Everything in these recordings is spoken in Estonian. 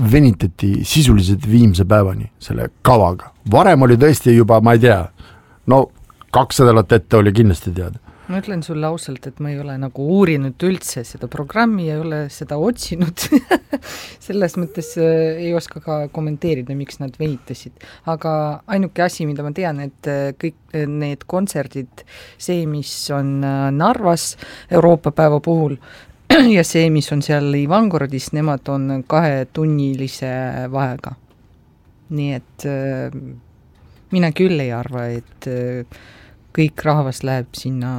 venitati sisuliselt viimse päevani selle kavaga. Varem oli tõesti juba, ma ei tea, 2 nädalat ette oli kindlasti teada. Ma ütlen sulle ausalt, et ma ei ole nagu uurinud üldse seda programmi ja ei ole seda otsinud. Selles mõttes ei oska ka kommenteerida, miks nad venitasid. Aga ainuke asi, mida ma tean, et kõik need kontserdid, see, mis on Narvas Euroopa päeva puhul ja see, mis on seal Ivangorodis, nemad on 2-tunnilise vahega. Nii et mina küll ei arva, et kõik rahvas läheb sinna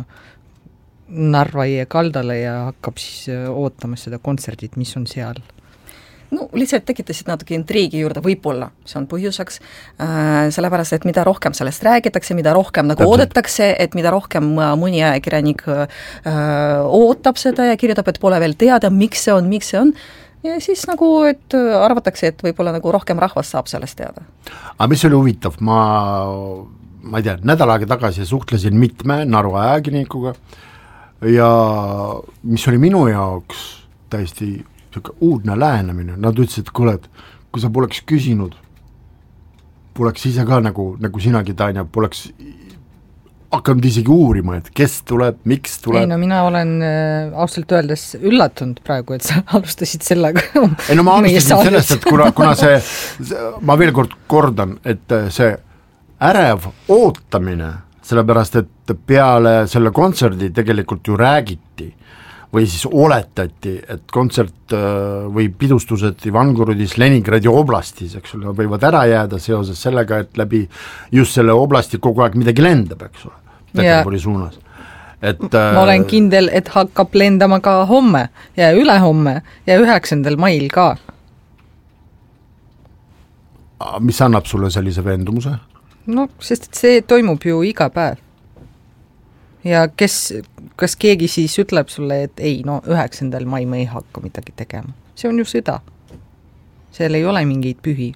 Narva jõe kaldale ja hakkab siis ootama seda kontserdit, mis on seal. No lihtsalt tekitasid natuke intriigi juurde, võib-olla see on põhjuseks, sellepärast, et mida rohkem sellest räägitakse, mida rohkem nagu oodatakse, et mida rohkem mõni ajakirjanik ootab seda ja kirjutab, et pole veel teada, miks see on, ja siis nagu, et arvatakse, et võib-olla nagu rohkem rahvas saab sellest teada. Aga mis oli huvitav, ma ei tea, nädal aega tagasi suhtlesin mitme Narva ajakirjanikuga ja mis oli minu jaoks täiesti uudne lähenemine, nad ütlesid, et kuule, kui sa poleks küsinud, poleks ise ka nagu sinagi, Tanja, poleks hakanud isegi uurima, et kes tuleb, miks tuleb. Ei, no mina olen ausalt öeldes üllatunud praegu, et sa alustasid sellega. Ei, no ma alustasin sellest, et kuna see, ma veel kord kordan, et see ärev ootamine, sellepärast, et peale selle kontserdi tegelikult ju räägiti või siis oletati, et kontsert või pidustused Ivangorodis, Leningradi oblastis, eks ole, võivad ära jääda seoses sellega, et läbi just selle oblasti kogu aeg midagi lendab, eks ole, Peterburi suunas. Ma olen kindel, et hakkab lendama ka homme ja ülehomme ja 9. mail ka. Mis annab sulle sellise veendumuse? No, sest see toimub ju iga päev. Ja kas keegi siis ütleb sulle, et ei, 9. mai me ei hakka midagi tegema. See on ju sõda. Seal ei ole mingeid pühi.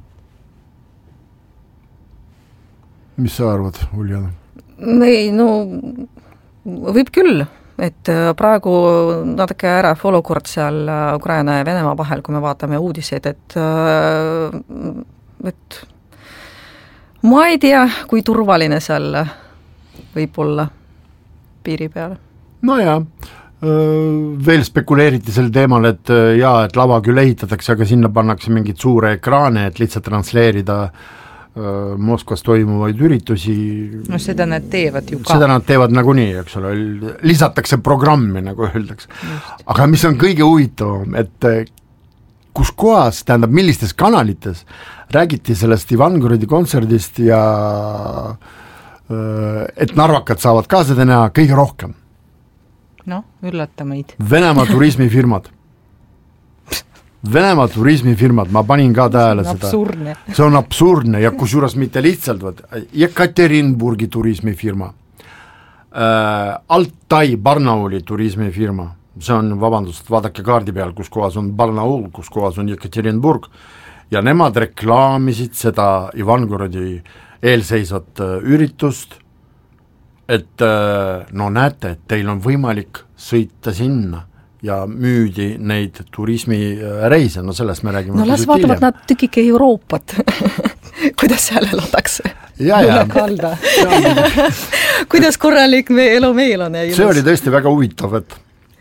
Mis sa arvad, Uljana? Ei, võib küll, et praegu natuke ärev olukord seal Ukraina ja Venemaa vahel, kui me vaatame uudiseid, et ma ei tea, kui turvaline seal võib olla piiri peale. No jaa, veel spekuleeriti sel teemal, et et lava küll ehitatakse, aga sinna pannakse mingid suure ekraane, et lihtsalt transleerida Moskvas toimuvaid üritusi. No seda nad teevad ju ka. Seda nad teevad nagunii, eks ole, lisatakse programmi, nagu öeldakse. Aga mis on kõige huvitavam, et kus kohas, tähendab, millistes kanalites räägiti sellest Ivangorodi kontserdist ja et narvakad saavad ka seda näha kõige rohkem. No, üllata meid. Venemaa turismifirmad, ma panin ka tähele seda. See on absurdne ja kusjuures mitte lihtsalt, Jekaterinburgi turismifirma, Altai Barnauli turismifirma, see on, vabandust, vaadake kaardi peal, kus kohas on Barnaul, kus kohas on Jekaterinburg ja nemad reklaamisid seda Ivangorodi eelseisvat üritust, et näete, et teil on võimalik sõita sinna ja müüdi neid turismireise, sellest me räägime. No las vaatavad nad tükike Euroopat, kuidas seal elatakse. Ja. Kuidas korralik elu meil on. See oli tõesti väga huvitav, et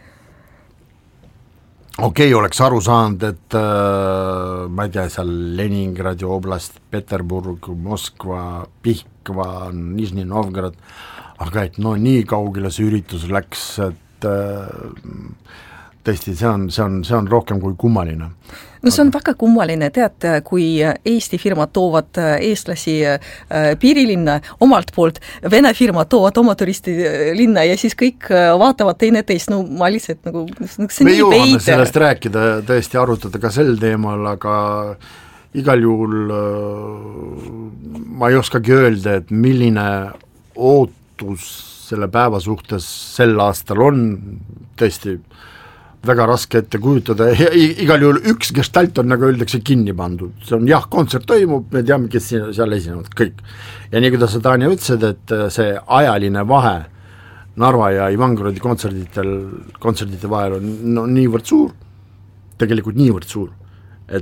oleks aru saanud, et ma ei tea, seal Leningradi oblast, Peterburg, Moskva, Pihkva, Nižni Novgorod, aga et nii kaugele see üritus läks, et tõesti, see on rohkem kui kummaline. No see on väga kummaline, tead, kui Eesti firmad toovad eestlasi piirilinna omalt poolt, Vene firmad toovad oma turistilinna ja siis kõik vaatavad teineteist, ma lihtsalt nagu see me jõuame sellest rääkida, tõesti arutada ka sel teemal, aga igal juhul ma ei oskagi öelda, et milline ootus selle päeva suhtes sel aastal on, tõesti väga raske ette kujutada, igal juhul üks gestalt on, nagu öeldakse, kinni pandud, see on kontsert toimub, me teame, kes seal esinevad, kõik. Ja nii kuidas sa, Tanja, ütlesid, et see ajaline vahe Narva ja Ivangorodi kontserdite vahel on niivõrd suur, tegelikult niivõrd suur,